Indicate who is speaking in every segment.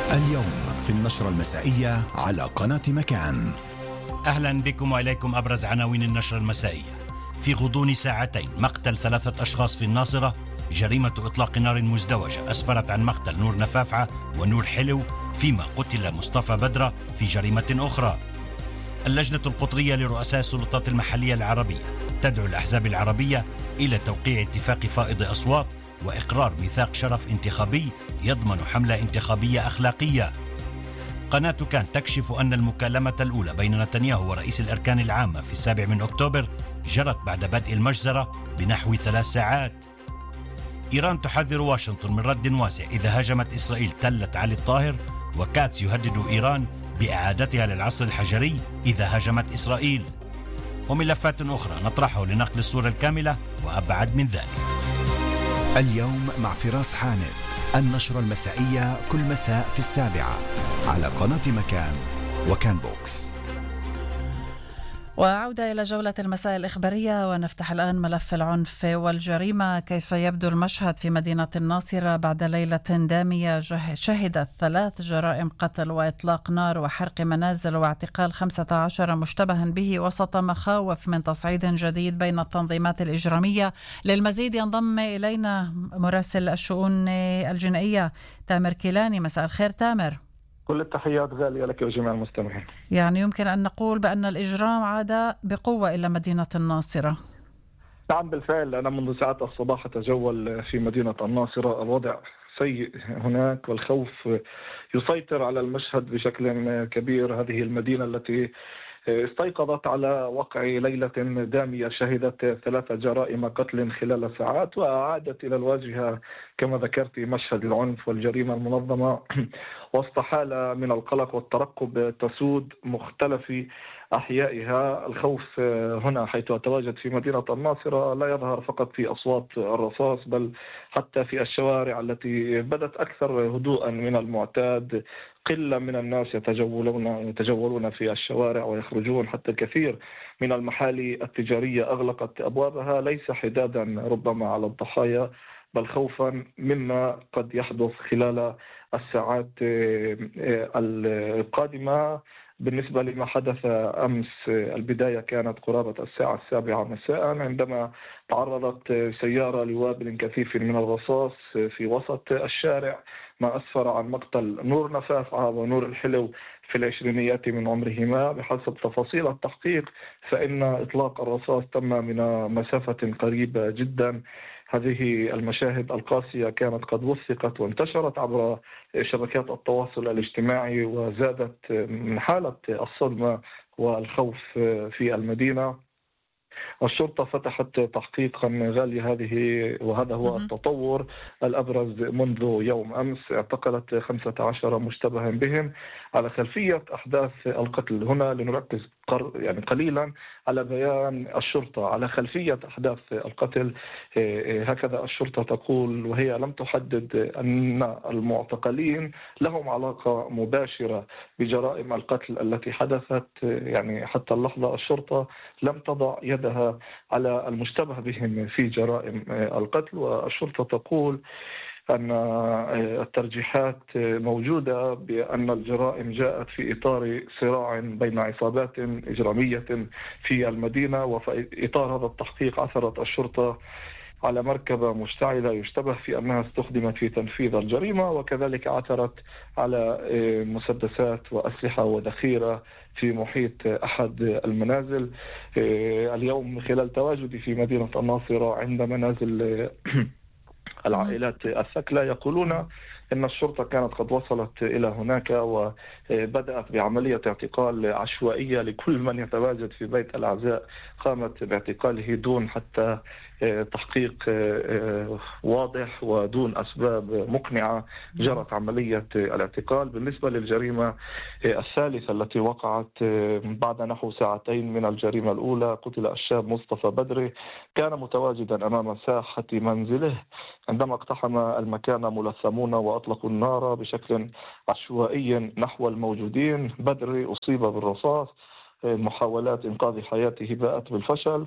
Speaker 1: اليوم في النشرة المسائية على قناة مكان.
Speaker 2: أهلا بكم وإليكم أبرز عناوين النشرة المسائية. في غضون ساعتين مقتل 3 أشخاص في الناصرة. جريمة إطلاق نار مزدوجة أسفرت عن مقتل نور نفافعة ونور حلو، فيما قتل مصطفى بدرة في جريمة أخرى. اللجنة القطرية لرؤساء السلطات المحلية العربية تدعو الأحزاب العربية إلى توقيع اتفاق فائض أصوات وإقرار ميثاق شرف انتخابي يضمن حملة انتخابية أخلاقية. قناة كان تكشف أن المكالمة الأولى بين نتنياهو ورئيس الأركان العامة في 7 أكتوبر جرت بعد بدء المجزرة بنحو 3 ساعات. إيران تحذر واشنطن من رد واسع إذا هاجمت إسرائيل تلة علي الطاهر، وكاتس يهدد إيران بإعادتها للعصر الحجري إذا هاجمت إسرائيل. وملفات أخرى نطرحه لنقل الصورة الكاملة وأبعد من ذلك.
Speaker 1: اليوم مع فراس حامد، النشرة المسائية كل مساء في 7 على قناة مكان وكان بوكس.
Speaker 3: وعودة إلى جولة المساء الإخبارية، ونفتح الآن ملف العنف والجريمة. كيف يبدو المشهد في مدينة الناصرة بعد ليلة دامية شهدت 3 جرائم قتل وإطلاق نار وحرق منازل واعتقال 15 مشتبها به، وسط مخاوف من تصعيد جديد بين التنظيمات الإجرامية. للمزيد ينضم إلينا مراسل الشؤون الجنائية تامر كيلاني. مساء الخير تامر.
Speaker 4: كل التحيات غالية لك وجميع المستمعين.
Speaker 3: يعني يمكن أن نقول بأن الإجرام عاد بقوة إلى مدينة الناصرة.
Speaker 4: نعم بالفعل، أنا منذ ساعات الصباح أتجول في مدينة الناصرة. الوضع سيء هناك والخوف يسيطر على المشهد بشكل كبير. هذه المدينة التي استيقظت على وقع ليلة دامية شهدت 3 جرائم قتل خلال ساعات، وأعادت إلى الواجهة كما ذكرت مشهد العنف والجريمة المنظمة وسط حالة من القلق والترقب تسود مختلف أحيائها. الخوف هنا حيث أتواجد في مدينة الناصرة لا يظهر فقط في أصوات الرصاص، بل حتى في الشوارع التي بدت أكثر هدوءا من المعتاد. قلة من الناس يتجولون في الشوارع ويخرجون، حتى الكثير من المحال التجارية أغلقت أبوابها، ليس حدادا ربما على الضحايا، بل خوفا مما قد يحدث خلال الساعات القادمة. بالنسبة لما حدث أمس، البداية كانت قرابة الساعة 7 مساء عندما تعرضت سيارة لوابل كثيف من الرصاص في وسط الشارع، ما أسفر عن مقتل نور نفافعة ونور الحلو في العشرينيات من عمرهما. بحسب تفاصيل التحقيق فإن إطلاق الرصاص تم من مسافة قريبة جدا. هذه المشاهد القاسية كانت قد وثقت وانتشرت عبر شبكات التواصل الاجتماعي، وزادت من حالة الصدمة والخوف في المدينة. الشرطة فتحت تحقيقا غالي هذه، وهذا هو التطور الأبرز منذ يوم أمس. اعتقلت 15 مشتبها بهم على خلفية أحداث القتل. هنا لنركز قليلا على بيان الشرطة على خلفية أحداث القتل. هكذا الشرطة تقول، وهي لم تحدد أن المعتقلين لهم علاقة مباشرة بجرائم القتل التي حدثت. يعني حتى اللحظة الشرطة لم تضع يدها على المشتبه بهم في جرائم القتل. والشرطة تقول أن الترجيحات موجودة بأن الجرائم جاءت في إطار صراع بين عصابات إجرامية في المدينة. وفي إطار هذا التحقيق عثرت الشرطة على مركبة مشتعلة يشتبه في أنها استخدمت في تنفيذ الجريمة، وكذلك عثرت على مسدسات وأسلحة وذخيرة في محيط أحد المنازل. اليوم خلال تواجدي في مدينة الناصرة عند منازل العائلات الثكلى يقولون إن الشرطة كانت قد وصلت إلى هناك وبدأت بعملية اعتقال عشوائية لكل من يتواجد في بيت الأعزاء. قامت باعتقاله دون حتى تحقيق واضح ودون أسباب مقنعة. جرت عملية الاعتقال. بالنسبة للجريمة الثالثة التي وقعت بعد نحو ساعتين من الجريمة الأولى، قتل الشاب مصطفى بدري. كان متواجدا أمام ساحة منزله عندما اقتحم المكان ملثمون وأطلقوا النار بشكل عشوائي نحو الموجودين. بدري أصيب بالرصاص. محاولات إنقاذ حياته باءت بالفشل.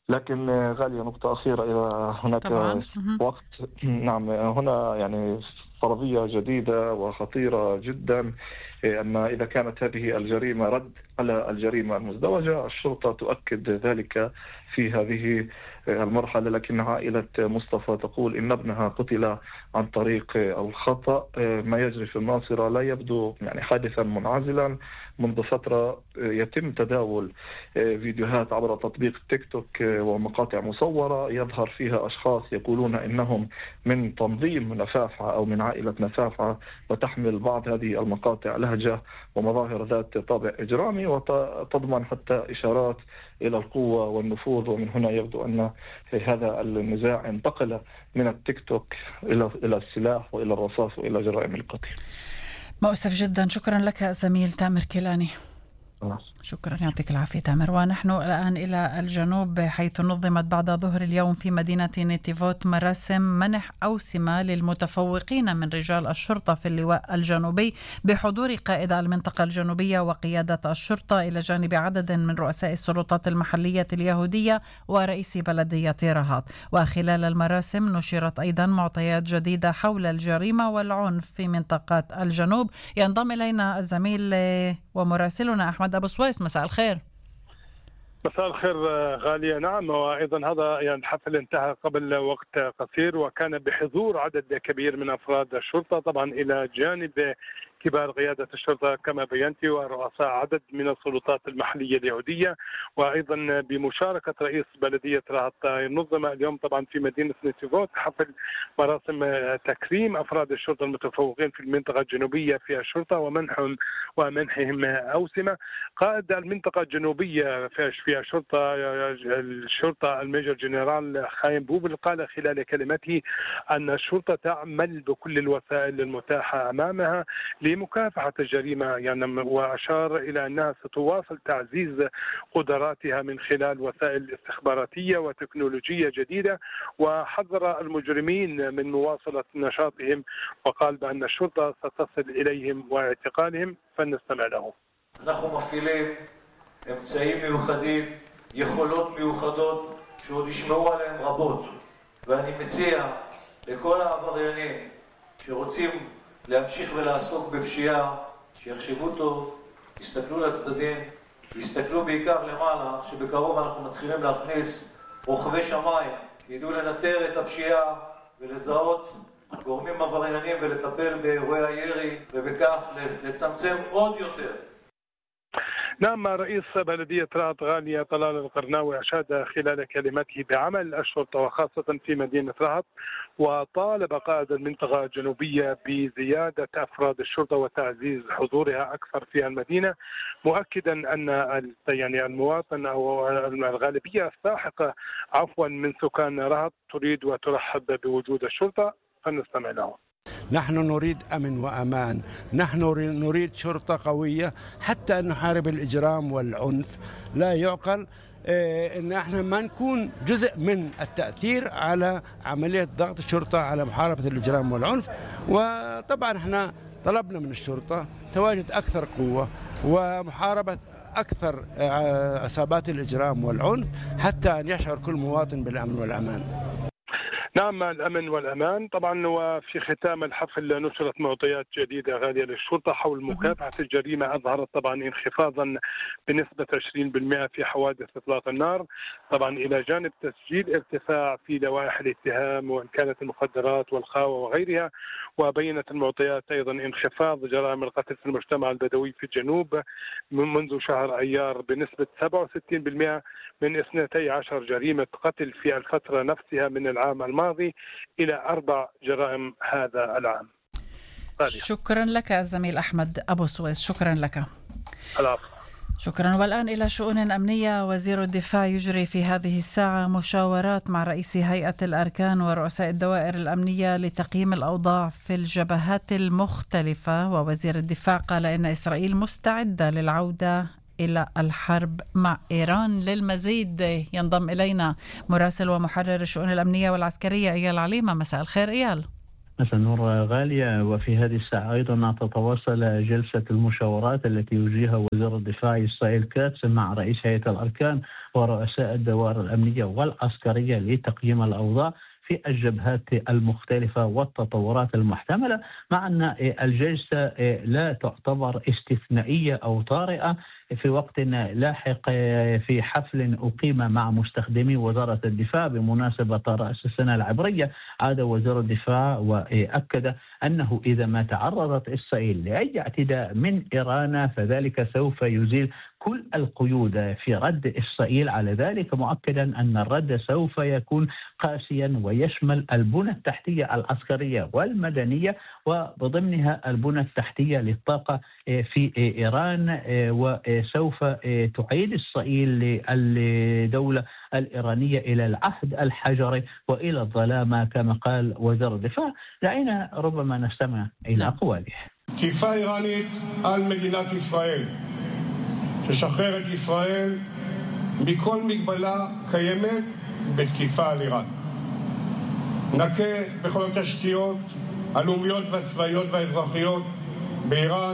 Speaker 4: لكن غالية، نقطة أخيرة إذا هناك
Speaker 3: طبعا.
Speaker 4: وقت. نعم، هنا يعني فرضية جديدة وخطيرة جدا، أن إذا كانت هذه الجريمة رد على الجريمة المزدوجة، الشرطة تؤكد ذلك في هذه المرحلة. لكن عائلة مصطفى تقول إن ابنها قتل عن طريق الخطأ. ما يجري في الناصرة لا يبدو حادثا منعزلا. منذ فترة يتم تداول فيديوهات عبر تطبيق تيك توك ومقاطع مصورة يظهر فيها أشخاص يقولون إنهم من تنظيم نفافعة أو من عائلة نفافعة، وتحمل بعض هذه المقاطع لهجة ومظاهر ذات طابع إجرامي، وتضمن حتى إشارات إلى القوة والنفوذ. ومن هنا يبدو أن هذا النزاع انتقل من التيك توك إلى السلاح وإلى الرصاص وإلى جرائم القتل.
Speaker 3: مؤسف جدا، شكرا لك زميل تامر كيلاني. شكرا، يعطيك العافية تامر. ونحن الآن إلى الجنوب، حيث نظمت بعد ظهر اليوم في مدينة نيتيفوت مراسم منح أوسمة للمتفوقين من رجال الشرطة في اللواء الجنوبي بحضور قائد المنطقة الجنوبية وقيادة الشرطة، إلى جانب عدد من رؤساء السلطات المحلية اليهودية ورئيس بلدية رهط. وخلال المراسم نشرت أيضا معطيات جديدة حول الجريمة والعنف في منطقة الجنوب. ينضم إلينا الزميل ومراسلنا أحمد أبو سويس. مساء الخير.
Speaker 5: مساء الخير غالية. نعم، وأيضا هذا الحفل انتهى قبل وقت قصير، وكان بحضور عدد كبير من أفراد الشرطة، طبعا إلى جانب كبار قيادة الشرطة كما بينتي ورؤساء عدد من السلطات المحلية اليهودية، وأيضا بمشاركة رئيس بلدية رهط. نظم اليوم طبعا في مدينة نيتيفوت حفل مراسم تكريم أفراد الشرطة المتفوقين في المنطقة الجنوبية في الشرطة ومنحهم أوسمة. قائد المنطقة الجنوبية في الشرطة الميجر جنرال خايم بوبل قال خلال كلمته أن الشرطة تعمل بكل الوسائل المتاحة أمامها لمكافحة الجريمة، وأشار إلى أنها ستواصل تعزيز قدراتها من خلال وسائل استخباراتية وتكنولوجية جديدة، وحذر المجرمين من مواصلة نشاطهم، وقال بأن الشرطة ستصل إليهم واعتقالهم. فلنستمع له.
Speaker 6: אנחנו מפעילים אמצעים מיוחדים, יכולות מיוחדות שעוד ישמעו עליהם רבות, ואני מציע לכל העבריינים שרוצים להמשיך ולעסוק בפשיעה שיחשבו טוב, יסתכלו לצדדים, יסתכלו בעיקר למעלה, שבקרוב אנחנו מתחילים להכניס רוכבי שמיים, ידעו לנטר את הפשיעה ולזהות גורמים עבריינים ולטפל באירועי הירי, ובכך לצמצם עוד יותר.
Speaker 5: نعم، رئيس بلدية رهط غالية طلال القرناوي أشاد خلال كلمته بعمل الشرطة وخاصة في مدينة رهط، وطالب قائد المنطقة الجنوبية بزيادة أفراد الشرطة وتعزيز حضورها أكثر في المدينة، مؤكدا أن المواطن أو الغالبية الساحقة من سكان رهط تريد وترحب بوجود الشرطة. فنستمع له.
Speaker 7: نحن نريد أمن وأمان، نحن نريد شرطة قوية حتى أن نحارب الإجرام والعنف. لا يعقل إن احنا ما نكون جزء من التأثير على عملية ضغط الشرطة على محاربة الإجرام والعنف. وطبعا احنا طلبنا من الشرطة تواجد أكثر قوة ومحاربة أكثر عصابات الإجرام والعنف حتى أن يشعر كل مواطن بالأمن والأمان.
Speaker 5: نعم، الأمن والأمان. طبعا وفي ختام الحفل نشرت معطيات جديدة غالية للشرطة حول مكافحة الجريمة، أظهرت طبعا انخفاضا بنسبة 20% في حوادث إطلاق النار، طبعا إلى جانب تسجيل ارتفاع في لوائح الاتهام وإن كانت المخدرات والخاوة وغيرها. وبينت المعطيات أيضا انخفاض جرائم القتل في المجتمع البدوي في الجنوب منذ شهر أيار بنسبة 67% من 12 جريمة قتل في الفترة نفسها من العام الماضي إلى 4 جرائم هذا العام.
Speaker 3: شكرا لك الزميل أحمد أبو سويس، شكرا لك.
Speaker 5: العفو.
Speaker 3: شكرا. والآن إلى شؤون أمنية. وزير الدفاع يجري في هذه الساعة مشاورات مع رئيس هيئة الأركان ورؤساء الدوائر الأمنية لتقييم الأوضاع في الجبهات المختلفة. ووزير الدفاع قال إن إسرائيل مستعدة للعودة إلى الحرب مع إيران. للمزيد ينضم إلينا مراسل ومحرر الشؤون الأمنية والعسكرية إيال عليمة. مساء الخير إيال.
Speaker 8: مساء النور غالية. وفي هذه الساعة أيضا تتواصل جلسة المشاورات التي يجريها وزير الدفاع إسرائيل كاتس مع رئيس هيئة الأركان ورؤساء الدوائر الأمنية والعسكرية لتقييم الأوضاع في الجبهات المختلفة والتطورات المحتملة، مع أن الجلسة لا تعتبر استثنائية أو طارئة في وقت لاحق في حفل أقيم مع مستخدمي وزارة الدفاع بمناسبة رأس السنة العبرية. عاد وزير الدفاع وأكد أنه إذا ما تعرضت إسرائيل لأي اعتداء من إيران فذلك سوف يزيل كل القيود في رد إسرائيل على ذلك، مؤكدا أن الرد سوف يكون قاسيا ويشمل البنى التحتية العسكرية والمدنية، وبضمنها البنى التحتية للطاقة في إيران. وسوف تعيد إسرائيل الدولة الإيرانية إلى العهد الحجري وإلى الظلامة كما قال وزير الدفاع. دعينا ربما نستمع إلى أقواله.
Speaker 9: תקיפה איראנית על מדינת ישראל תשחרר את ישראל מכל מגבלה קיימת בתקיפה על איראן. נקה בכל התשתיות הלאומיות והצבאיות והאזרחיות באיראן.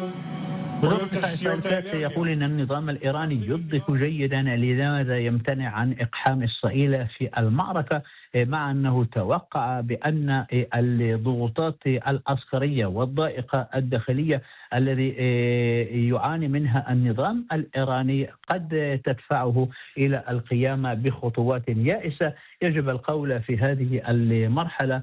Speaker 8: يقول أن النظام الإيراني يضيف جيدا لماذا يمتنع عن إقحام إسرائيل في المعركة، مع أنه توقع بأن الضغوطات العسكرية والضائقة الداخلية الذي يعاني منها النظام الإيراني قد تدفعه إلى القيام بخطوات يائسة. يجب القول في هذه المرحلة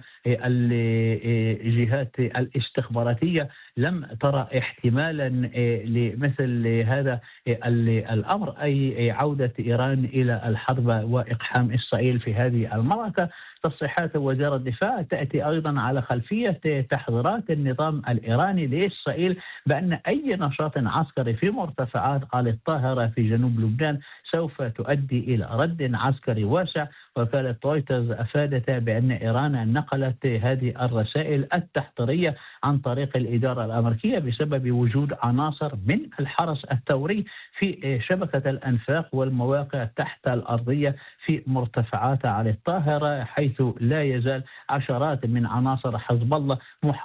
Speaker 8: الجهات الاستخباراتية لم ترى احتمالا لمثل هذا الأمر، أي عودة إيران إلى الحرب وإقحام إسرائيل في هذه المعركة. تصريحات وزير الدفاع تأتي أيضا على خلفية تحذيرات النظام الإيراني لإسرائيل بأن أي نشاط عسكري في مرتفعات على الطاهرة في جنوب لبنان سوف تؤدي إلى رد عسكري واسع. وكالة رويترز أفادت بأن إيران نقلت هذه الرسائل التحذيرية عن طريق الإدارة الأمريكية بسبب وجود عناصر من الحرس الثوري في شبكة الأنفاق والمواقع تحت الأرضية في مرتفعات على الطاهرة، حيث لا يزال عشرات من عناصر حزب الله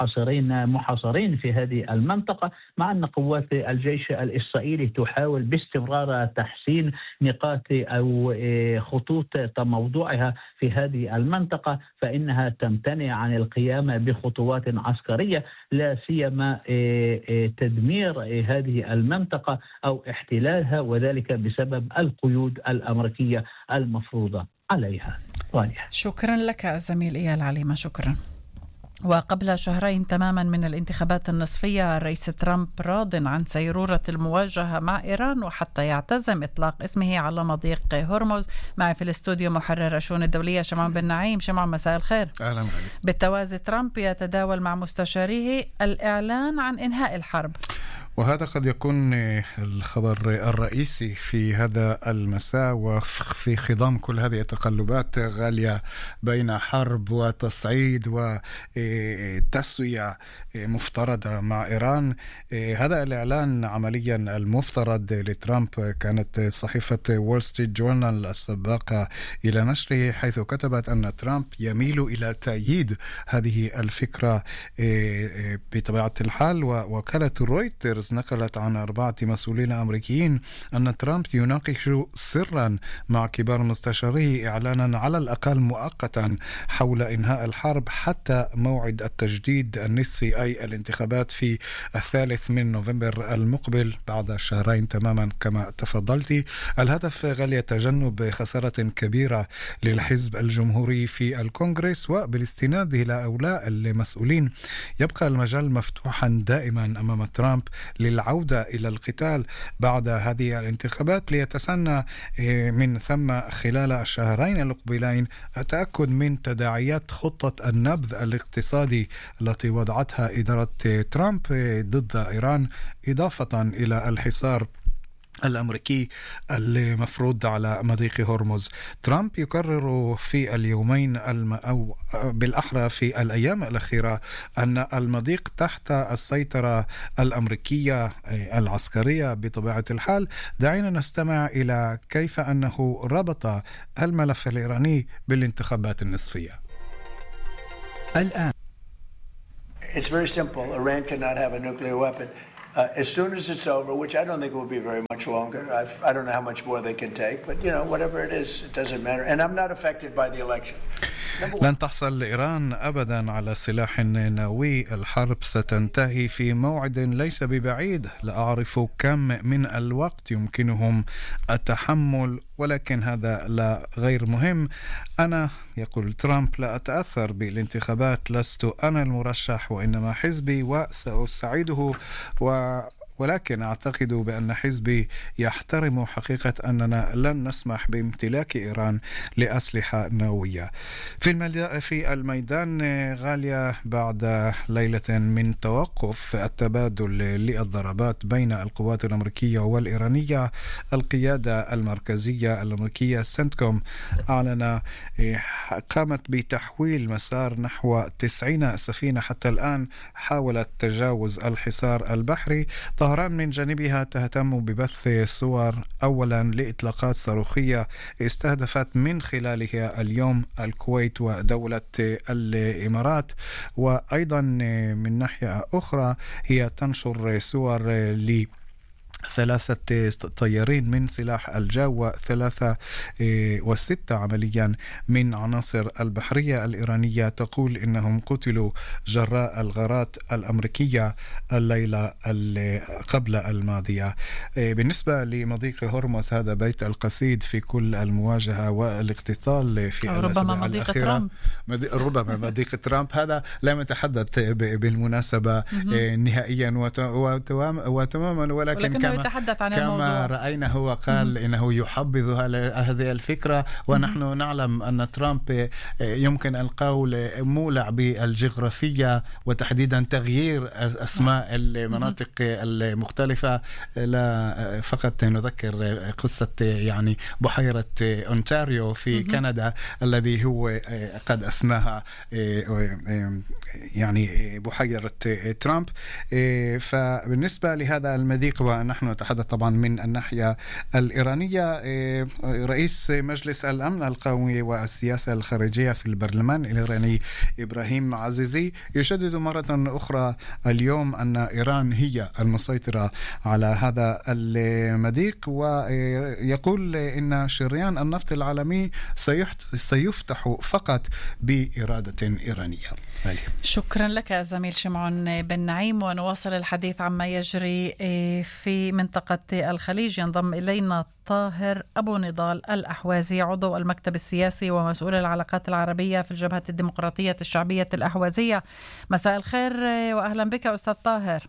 Speaker 8: محاصرين في هذه المنطقة، مع أن قوات الجيش الإسرائيلي تحاول باستمرار تحسين نقاط أو خطوط تموضعها في هذه المنطقة، فإنها تمتنع عن القيام بخطوات عسكرية لا سيما تدمير هذه المنطقة أو احتلالها، وذلك بسبب القيود الأمريكية المفروضة عليها.
Speaker 3: شكرا لك زميل إيال عليمة، شكرا. وقبل شهرين تماما من الانتخابات النصفية الرئيس ترامب راض عن سيرورة المواجهة مع إيران وحتى يعتزم إطلاق اسمه على مضيق هرمز. معي في الاستوديو محرر الشؤون الدولية شمعون بن نعيم. شمعون مساء الخير.
Speaker 10: أهلا عليك.
Speaker 3: بالتوازي ترامب يتداول مع مستشاريه الإعلان عن إنهاء الحرب،
Speaker 10: وهذا قد يكون الخبر الرئيسي في هذا المساء وفي خضم كل هذه التقلبات غالية بين حرب وتصعيد وتسوية مفترضة مع إيران. هذا الإعلان عمليا المفترض لترامب كانت صحيفة وول ستريت جورنال السابقة إلى نشره، حيث كتبت أن ترامب يميل إلى تأييد هذه الفكرة بطبيعة الحال. ووكالة رويترز نقلت عن 4 مسؤولين أمريكيين أن ترامب يناقش سرا مع كبار مستشاريه إعلانا على الأقل مؤقتا حول إنهاء الحرب حتى موعد التجديد النصفي، أي الانتخابات في 3 نوفمبر المقبل بعد شهرين تماما كما تفضلتي. الهدف غالية تجنب خسارة كبيرة للحزب الجمهوري في الكونغرس، وبالاستناد إلى هؤلاء المسؤولين يبقى المجال مفتوحا دائما أمام ترامب للعودة إلى القتال بعد هذه الانتخابات، ليتسنى من ثم خلال الشهرين المقبلين التأكد من تداعيات خطة النبذ الاقتصادي التي وضعتها إدارة ترامب ضد إيران، إضافة إلى الحصار الأمريكي المفروض على مضيق هرمز. ترامب يكرر في اليومين أو بالأحرى في الأيام الأخيرة أن المضيق تحت السيطرة الأمريكية العسكرية بطبيعة الحال. دعينا نستمع إلى كيف أنه ربط الملف الإيراني بالانتخابات النصفية.
Speaker 1: الآن
Speaker 11: It's very simple. Iran cannot have a nuclear weapon. As soon as it's over, which I don't think it will be very much longer. I don't know how much more they can take, but whatever it is, it doesn't matter. And I'm not affected by the election.
Speaker 10: لن تحصل إيران أبدا على سلاح نووي. الحرب ستنتهي في موعد ليس ببعيد. لا أعرف كم من الوقت يمكنهم التحمل، ولكن هذا لا غير مهم. أنا، يقول ترامب، لا أتأثر بالانتخابات. لست أنا المرشح وإنما حزبي، وسأساعده ولكن أعتقد بأن حزبي يحترم حقيقة أننا لن نسمح بامتلاك إيران لأسلحة نووية. في الميدان غالية، بعد ليلة من توقف التبادل للضربات بين القوات الأمريكية والإيرانية، القيادة المركزية الأمريكية سنتكوم قامت بتحويل مسار نحو 90 سفينة حتى الآن حاولت تجاوز الحصار البحري. طهران من جانبها تهتم ببث صور أولا لإطلاقات صاروخية استهدفت من خلالها اليوم الكويت ودولة الإمارات، وأيضا من ناحية أخرى هي تنشر صور ثلاثة طيارين من سلاح الجو و6 عمليا من عناصر البحرية الإيرانية تقول إنهم قتلوا جراء الغارات الأمريكية الليلة قبل الماضية. بالنسبة لمضيق هرمز، هذا بيت القصيد في كل المواجهة والاقتتال في
Speaker 3: ربما مضيق ترامب.
Speaker 10: ربما مضيق ترامب، هذا لم يتحدث بالمناسبة نهائيا وتماما، ولكن كما رأينا هو قال إنه يحبذ هذه الفكرة، ونحن نعلم أن ترامب يمكن القول مولع بالجغرافية وتحديدا تغيير أسماء المناطق المختلفة. لا فقط نذكر قصة يعني بحيرة أونتاريو في كندا الذي هو قد أسماها يعني بحيرة ترامب. فبالنسبة لهذا المضيق، ونحن نتحدث طبعا من الناحية الإيرانية، رئيس مجلس الأمن القومي والسياسة الخارجية في البرلمان الإيراني إبراهيم عزيزي يشدد مرة أخرى اليوم أن إيران هي المسيطرة على هذا المضيق، ويقول إن شريان النفط العالمي سيفتح فقط بإرادة إيرانية.
Speaker 3: شكرا لك زميل شمعون بن نعيم، ونواصل الحديث عما يجري في منطقة الخليج. ينضم إلينا طاهر أبو نضال الأحوازي، عضو المكتب السياسي ومسؤول العلاقات العربية في الجبهة الديمقراطية الشعبية الأحوازية. مساء الخير وأهلا بك أستاذ طاهر.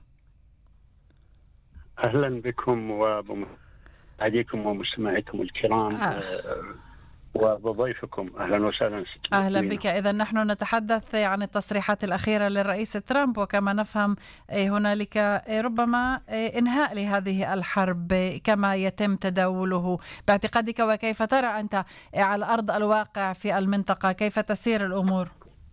Speaker 12: أهلا بكم وبمشاهديكم ومستمعيكم الكرام وبضيفكم. أهلا وسهلا.
Speaker 3: أهلا بك. إذا نحن نتحدث عن التصريحات الأخيرة للرئيس ترامب، وكما نفهم هنالك ربما إنهاء لهذه الحرب كما يتم تداوله باعتقادك، وكيف ترى أنت على أرض الواقع في المنطقة كيف تسير الأمور؟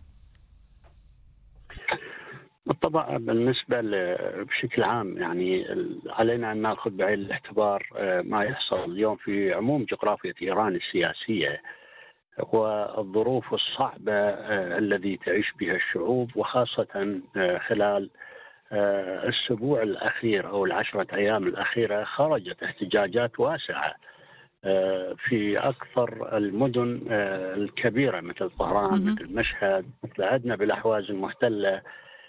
Speaker 12: بالطبع بالنسبة بشكل عام يعني علينا أن نأخذ بعين الاعتبار ما يحصل اليوم في عموم جغرافية إيران السياسية والظروف الصعبة الذي تعيش بها الشعوب، وخاصة خلال الأسبوع الأخير أو 10 أيام الأخيرة خرجت احتجاجات واسعة في أكثر المدن الكبيرة مثل طهران، مثل مشهد، مثل عدنا بالأحواز المحتلة.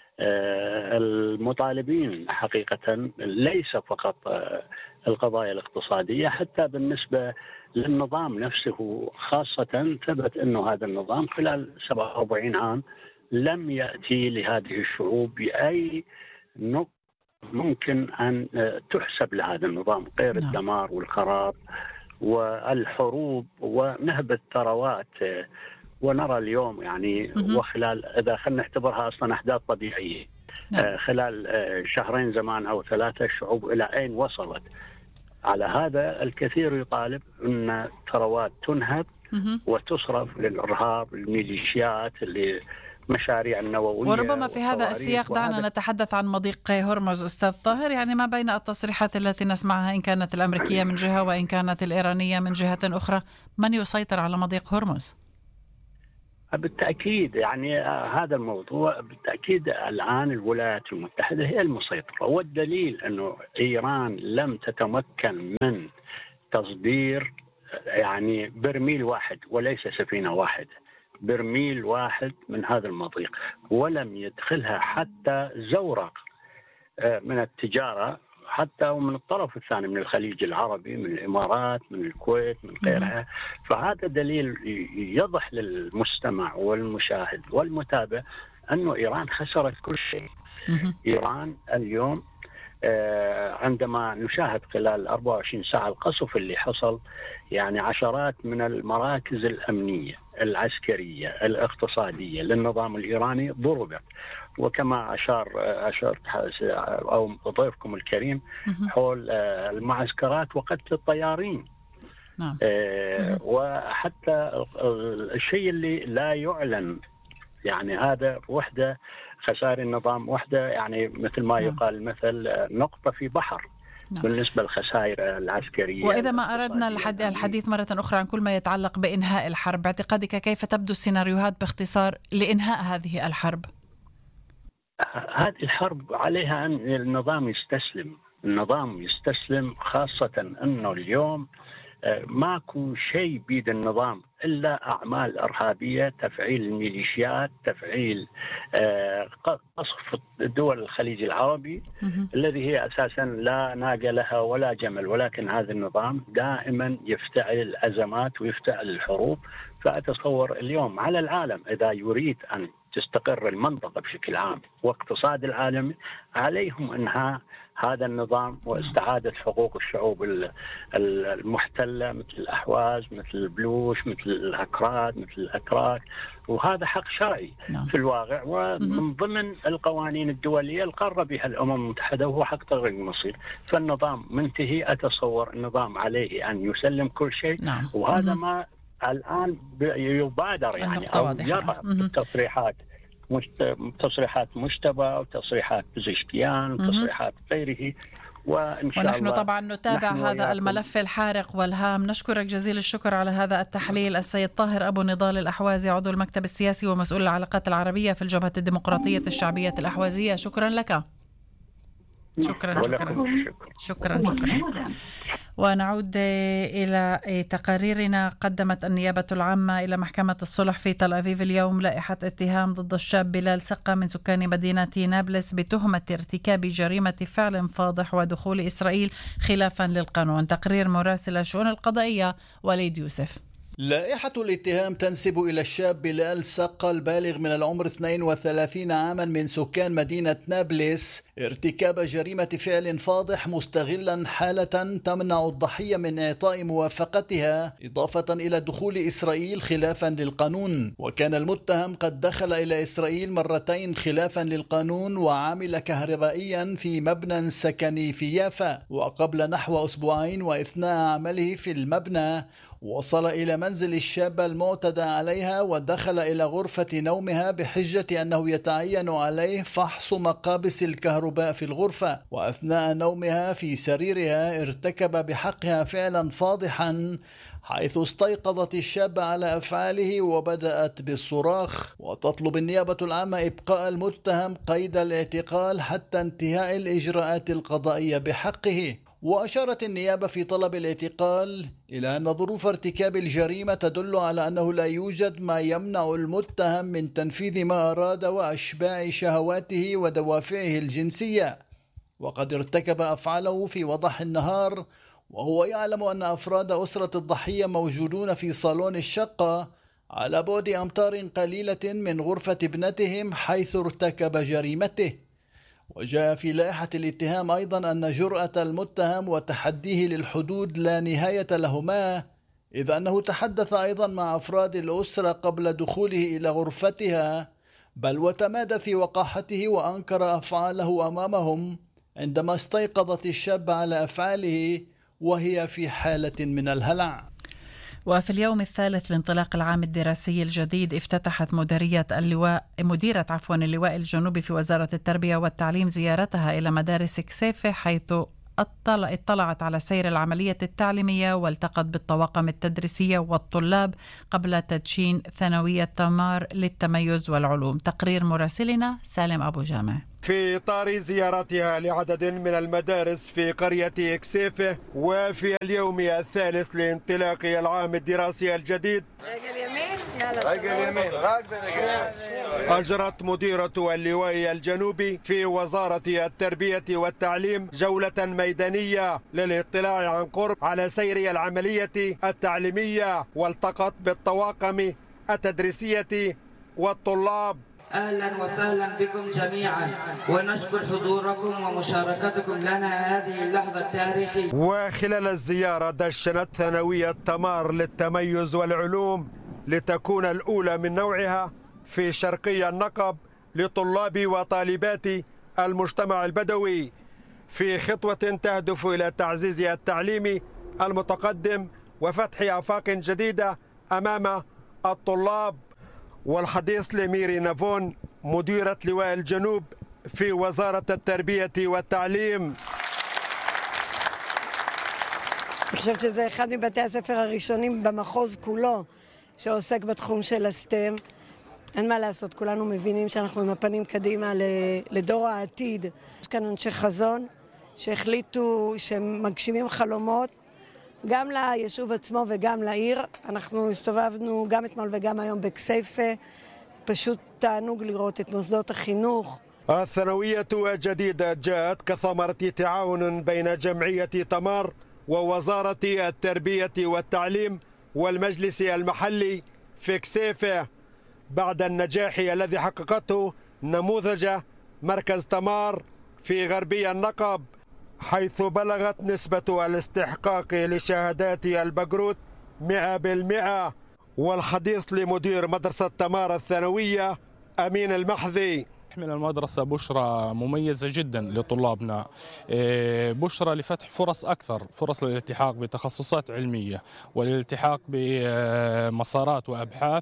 Speaker 12: المطالبين حقيقة ليس فقط القضايا الاقتصادية، حتى بالنسبة للنظام نفسه، خاصة ثبت أنه هذا النظام خلال 47 عام لم يأتي لهذه الشعوب بأي نقطة ممكن أن تحسب لهذا النظام غير الدمار والخراب والحروب ونهب الثروات. ونرى اليوم يعني وخلال إذا خلينا نعتبرها أصلا أحداث طبيعية خلال شهرين زمان أو 3 الشعوب إلى أين وصلت. على هذا الكثير يطالب أن ثروات تنهب وتصرف للإرهاب، الميليشيات، المشاريع النووية.
Speaker 3: وربما في هذا السياق دعنا نتحدث عن مضيق هرمز أستاذ طاهر. يعني ما بين التصريحات التي نسمعها إن كانت الأمريكية من جهة وإن كانت الإيرانية من جهة أخرى، من يسيطر على مضيق هرمز؟
Speaker 12: بالتأكيد يعني هذا الموضوع بالتأكيد الآن الولايات المتحدة هي المسيطرة، والدليل أنه إيران لم تتمكن من تصدير يعني برميل واحد وليس سفينة واحدة برميل واحد من هذا المضيق، ولم يدخلها حتى زورق من التجارة، حتى ومن الطرف الثاني من الخليج العربي، من الإمارات، من الكويت، من غيرها. فهذا دليل يضح للمستمع والمشاهد والمتابع أنه إيران خسرت كل شيء. إيران اليوم عندما نشاهد خلال 24 ساعة القصف اللي حصل، يعني عشرات من المراكز الأمنية العسكرية الاقتصادية للنظام الإيراني ضربت، وكما أشرت أو ضيفكم الكريم حول المعسكرات وقتل الطيارين. وحتى الشيء اللي لا يعلن، يعني هذا وحدة خسائر النظام، وحدة يعني مثل ما يقال مثل نقطة في بحر بالنسبة للخسائر العسكرية.
Speaker 3: وإذا ما أردنا الحديث مرة أخرى عن كل ما يتعلق بإنهاء الحرب، باعتقادك كيف تبدو السيناريوهات باختصار لإنهاء هذه الحرب؟
Speaker 12: هذه الحرب عليها أن النظام يستسلم، خاصة أنه اليوم ماكو شيء بيد النظام إلا أعمال إرهابية، تفعيل الميليشيات، تفعيل قصف دول الخليج العربي الذي هي أساسا لا ناقة لها ولا جمل، ولكن هذا النظام دائما يفتعل الأزمات ويفتعل الحروب. فأتصور اليوم على العالم إذا يريد أن تستقر المنطقة بشكل عام واقتصاد العالمي، عليهم إنهاء هذا النظام واستعادة حقوق الشعوب المحتلة مثل الأحواز، مثل البلوش، مثل الأكراد، مثل الأتراك، وهذا حق شرعي في الواقع، ومن ضمن القوانين الدولية القارة بها الأمم المتحدة، وهو حق تغيير المصير. فالنظام منتهي، أتصور النظام عليه أن يسلم كل شيء. وهذا ما الآن يبادر يعني أو يرى تصريحات مجتبى وتصريحات بزشكيان وتصريحات غيره. وإن شاء
Speaker 3: ونحن
Speaker 12: الله
Speaker 3: طبعا نتابع هذا الملف الحارق والهام. نشكرك جزيل الشكر على هذا التحليل السيد طاهر أبو نضال الأحوازي، عضو المكتب السياسي ومسؤول العلاقات العربية في الجبهة الديمقراطية الشعبية الأحوازية. شكرا لك. شكرا. ونعود إلى تقاريرنا. قدمت النيابة العامة إلى محكمة الصلح في تل أبيب اليوم لائحة اتهام ضد الشاب بلال سقة من سكان مدينة نابلس بتهمة ارتكاب جريمة فعل فاضح ودخول إسرائيل خلافا للقانون. تقرير مراسل الشؤون القضائية وليد يوسف.
Speaker 13: لائحة الاتهام تنسب إلى الشاب بلال سقة البالغ من العمر 32 عاما من سكان مدينة نابلس ارتكاب جريمة فعل فاضح مستغلا حالة تمنع الضحية من إعطاء موافقتها، إضافة إلى دخول إسرائيل خلافا للقانون. وكان المتهم قد دخل إلى إسرائيل مرتين خلافا للقانون وعمل كهربائيا في مبنى سكني في يافا، وقبل نحو أسبوعين وإثناء عمله في المبنى وصل إلى منزل الشابة المعتدى عليها ودخل إلى غرفة نومها بحجة أنه يتعين عليه فحص مقابس الكهرباء في الغرفة، وأثناء نومها في سريرها ارتكب بحقها فعلا فاضحا، حيث استيقظت الشابة على أفعاله وبدأت بالصراخ. وتطلب النيابة العامة إبقاء المتهم قيد الاعتقال حتى انتهاء الإجراءات القضائية بحقه. وأشارت النيابة في طلب الاعتقال إلى أن ظروف ارتكاب الجريمة تدل على أنه لا يوجد ما يمنع المتهم من تنفيذ ما أراد وإشباع شهواته ودوافعه الجنسية، وقد ارتكب أفعاله في وضح النهار وهو يعلم أن أفراد أسرة الضحية موجودون في صالون الشقة على بعد أمتار قليلة من غرفة ابنتهم حيث ارتكب جريمته. وجاء في لائحة الاتهام أيضا أن جرأة المتهم وتحديه للحدود لا نهاية لهما، إذ أنه تحدث أيضا مع أفراد الأسرة قبل دخوله إلى غرفتها، بل وتمادى في وقاحته وأنكر أفعاله أمامهم عندما استيقظت الشابة على أفعاله وهي في حالة من الهلع.
Speaker 3: وفي اليوم الثالث لانطلاق العام الدراسي الجديد افتتحت مديرة اللواء الجنوبي في وزارة التربية والتعليم زيارتها إلى مدارس كسيفة، حيث اطلعت على سير العملية التعليمية والتقت بالطواقم التدريسية والطلاب قبل تدشين ثانوية تمار للتميز والعلوم. تقرير مراسلنا سالم أبو جامع.
Speaker 14: في إطار زيارتها لعدد من المدارس في قرية كسيفة وفي اليوم الثالث لانطلاق العام الدراسي الجديد، أجرت مديرة اللواء الجنوبي في وزارة التربية والتعليم جولة ميدانية للاطلاع عن قرب على سير العملية التعليمية، والتقت بالطواقم التدريسية والطلاب.
Speaker 15: أهلا وسهلا بكم جميعا، ونشكر حضوركم ومشاركتكم لنا هذه اللحظة التاريخية.
Speaker 14: وخلال الزيارة دشنت ثانوية تمار للتميز والعلوم لتكون الأولى من نوعها في شرقي النقب لطلاب وطالبات المجتمع البدوي، في خطوة تهدف إلى تعزيز التعليم المتقدم وفتح آفاق جديدة أمام الطلاب. والحديث لميري نافون مديرة لواء الجنوب في وزارة التربية والتعليم.
Speaker 16: אני חושבת שזה אחד מבתי הספר הראשונים במחוז כולו שעוסק בתחום של הסטם. אין מה לעשות, כולנו מבינים שאנחנו עם הפנים קדימה לדור העתיד. יש כאן אנשי חזון שהחליטו שהם מגשימים חלומות גם ליישוב עצמו וגם לעיר. אנחנו הסתובבנו גם אתמול וגם היום בכסייפה. פשוט תענוג לראות את מוסדות החינוך.
Speaker 14: الثانوية الجديدة جاءت كثمرة تعاون بين جمعية تمار ووزارة التربية والتعليم والمجلس المحلي في كسيفة بعد النجاح الذي حققته نموذج مركز تمار في غربي النقب، حيث بلغت نسبة الاستحقاق لشهادات البكالوريوس 100%. والحديث لمدير مدرسة تمار الثانوية أمين المحذي.
Speaker 17: تحمل المدرسة بشرى مميزة جدا لطلابنا، بشرى لفتح فرص أكثر، فرص للالتحاق بتخصصات علمية والالتحاق بمسارات وأبحاث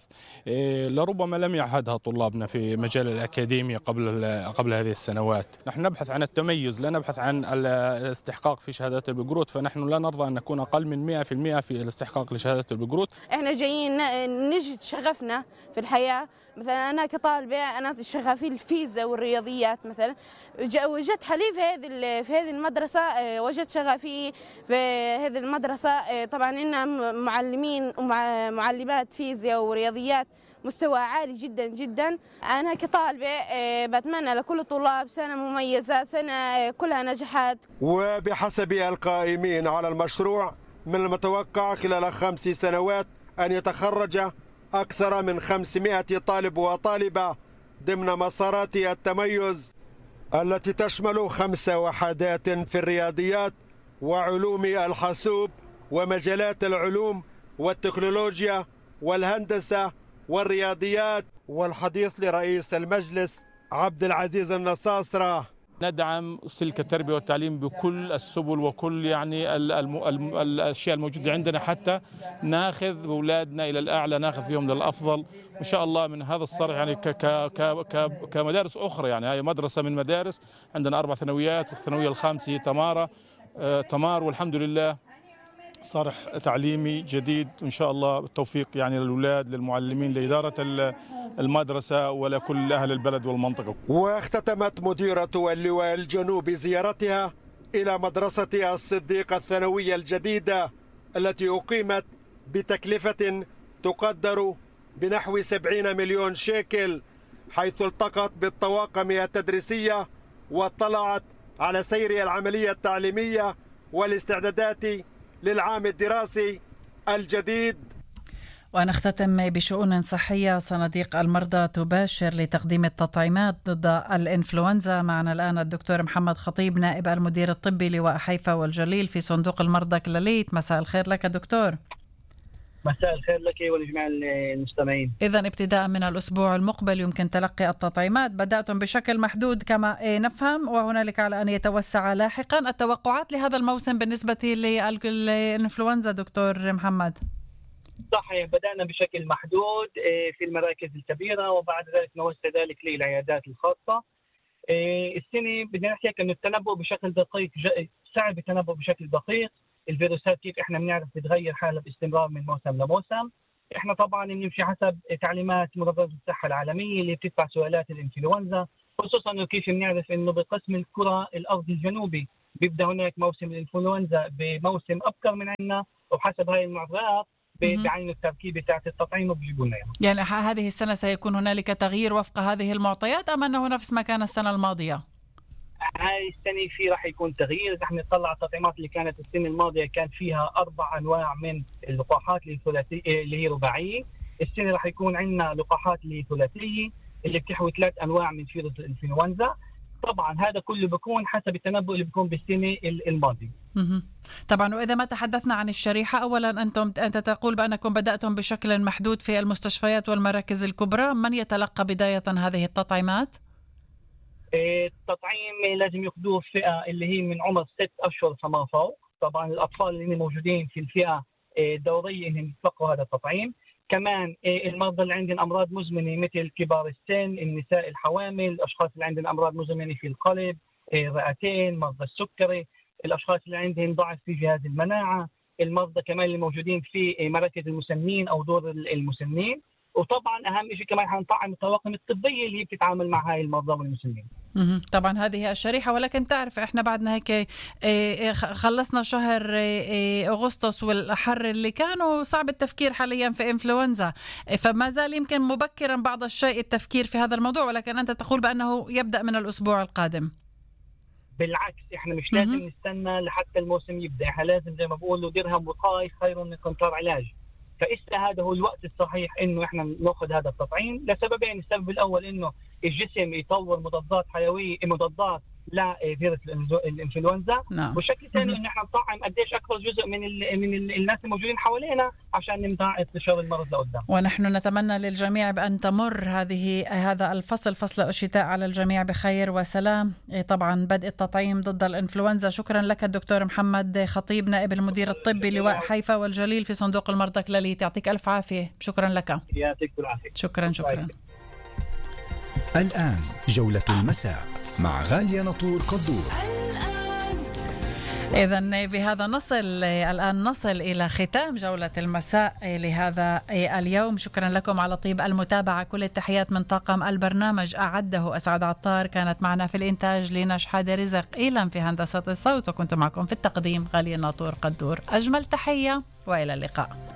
Speaker 17: لربما لم يعهدها طلابنا في مجال الأكاديمية قبل هذه السنوات. نحن نبحث عن التميز، لا نبحث عن الاستحقاق في شهادات البكالوريوس، فنحن لا نرضى أن نكون أقل من 100% في الاستحقاق لشهادات البكالوريوس.
Speaker 18: احنا جايين نجد شغفنا في الحياة. مثلا أنا كطالبة أنا شغفي الفيزياء والرياضيات مثلا، وجدت حالي في هذه المدرسة، وجدت شغفي في هذه المدرسة. طبعا إننا معلمين ومعلمات فيزياء ورياضيات مستوى عالي جدا جدا. أنا كطالبة بتمنى لكل الطلاب سنة مميزة، سنة كلها نجاحات.
Speaker 14: وبحسب القائمين على المشروع من المتوقع خلال 5 سنوات أن يتخرج أكثر من 500 طالب وطالبة ضمن مسارات التميز التي تشمل 5 وحدات في الرياضيات وعلوم الحاسوب ومجالات العلوم والتكنولوجيا والهندسة والرياضيات. والحديث لرئيس المجلس عبد العزيز النصاصرة.
Speaker 17: ندعم سلك التربية والتعليم بكل السبل وكل يعني الأشياء الموجودة عندنا حتى ناخذ أولادنا إلى الأعلى، ناخذ فيهم للأفضل إن شاء الله من هذا الصرح. يعني كمدارس أخرى، يعني هي مدرسة من مدارس عندنا 4 ثانويات، الثانوية الخامسة هي تمار، والحمد لله صرح تعليمي جديد إن شاء الله. بالتوفيق يعني للأولاد، للمعلمين، لإدارة المدرسة ولكل أهل البلد والمنطقة.
Speaker 14: واختتمت مديرة اللواء الجنوبي زيارتها إلى مدرسة الصديق الثانوية الجديدة التي أقيمت بتكلفة تقدر بنحو 70 مليون شيكل، حيث التقت بالطواقم التدريسية واطلعت على سير العملية التعليمية والاستعدادات للعام الدراسي الجديد.
Speaker 3: ونختتم بشؤون صحية. صناديق المرضى تباشر لتقديم التطعيمات ضد الإنفلونزا. معنا الآن الدكتور محمد خطيب نائب المدير الطبي لواء حيفا والجليل في صندوق المرضى كلاليت. مساء الخير لك دكتور.
Speaker 19: مساء الخير لك ولجميع المستمعين.
Speaker 3: إذن ابتداء من الأسبوع المقبل يمكن تلقي التطعيمات. بدأتم بشكل محدود كما نفهم، وهنالك على أن يتوسع لاحقا. التوقعات لهذا الموسم بالنسبة للإنفلونزا دكتور محمد؟
Speaker 19: صحيح، بدأنا بشكل محدود في المراكز الكبيرة، وبعد ذلك نوسع ذلك للعيادات الخاصة. السنة بدنا نحكي أن التنبؤ بشكل دقيق، صعب التنبؤ بشكل دقيق. الفيروسات كيف احنا بنعرف بتغير حالها باستمرار من موسم لموسم. احنا طبعا بنمشي حسب تعليمات منظمة الصحة العالمية اللي بتدفع سؤالات الانفلونزا، خصوصا انه كيف بنعرف انه بقسم الكرة الارض الجنوبي بيبدا هناك موسم الانفلونزا بموسم ابكر من عندنا، وحسب هاي المعطيات بعين التركيبة بتاعت التطعيم وبيجيبوا لنا
Speaker 3: يعني هذه السنة سيكون هنالك تغيير وفق هذه المعطيات أم أنه نفس ما كان السنة الماضية؟
Speaker 19: هاي السنة في راح يكون تغيير. إذا احنا نطلع التطعيمات اللي كانت السنة الماضية كان فيها 4 أنواع من اللقاحات اللي هي رباعية. السنة راح يكون عندنا لقاحات اللي ثلاثية اللي بتحوي 3 أنواع من فيروس الإنفلونزا. طبعا هذا كله بيكون حسب التنبؤ اللي بيكون بالسنة الماضية.
Speaker 3: طبعا. وإذا ما تحدثنا عن الشريحة، أولا أنت تقول بأنكم بدأتم بشكل محدود في المستشفيات والمراكز الكبرى. من يتلقى بداية هذه التطعيمات؟
Speaker 19: التطعيم لازم ياخذوه فئة اللي هي من عمر 6 أشهر فما فوق. طبعا الأطفال اللي موجودين في الفئة الدورية إنهم يتلقوا هذا التطعيم. كمان المرضى اللي عندهم أمراض مزمنة مثل كبار السن، النساء الحوامل، الأشخاص اللي عندهم أمراض مزمنة في القلب، الرئتين، مرضى السكري، الأشخاص اللي عندهم ضعف في جهاز المناعة، المرضى كمان اللي موجودين في مراكز المسنين أو دور المسنين. وطبعا أهم شيء كمان حنطعم الطواقم الطبية اللي بتتعامل مع هاي المرضى والمسنين.
Speaker 3: طبعا هذه الشريحة. ولكن تعرف احنا بعدنا هيك خلصنا شهر أغسطس والحر اللي كانوا صعب التفكير حاليا في إنفلونزا، فما زال يمكن مبكرا بعض الشيء التفكير في هذا الموضوع، ولكن أنت تقول بأنه يبدأ من الأسبوع القادم.
Speaker 19: بالعكس احنا مش لازم نستنى لحتى الموسم يبدأ. احنا لازم زي ما بقولوا درهم وقاية خير من قنطار علاج. فإسا هذا هو الوقت الصحيح إنه إحنا نأخذ هذا التطعيم لسببين. السبب الأول إنه الجسم يطور مضادات حيوية، مضادات لفيروس الإنفلونزا. والشكل الثاني إنه إحنا نطعم قديش أكبر جزء من الناس الموجودين حوالينا عشان نمنع انتشار المرض لقدام.
Speaker 3: ونحن نتمنى للجميع بأن تمر هذا فصل الشتاء على الجميع بخير وسلام. طبعا بدء التطعيم ضد الإنفلونزا. شكرا لك الدكتور محمد خطيب، نائب المدير الطبي لواء حيفا والجليل في صندوق المرضى كلاليت. يعطيك ألف عافية. شكرا لك.
Speaker 19: يعطيك العافية.
Speaker 3: شكرا.
Speaker 1: الآن جولة المساء مع غالية ناطور قدور.
Speaker 3: إذن بهذا نصل إلى ختام جولة المساء لهذا اليوم. شكرا لكم على طيب المتابعة. كل التحيات من طاقم البرنامج، أعده أسعد عطار، كانت معنا في الإنتاج ليناش حادي رزق، إيلان في هندسة الصوت، وكنت معكم في التقديم غالية ناطور قدور. أجمل تحية وإلى اللقاء.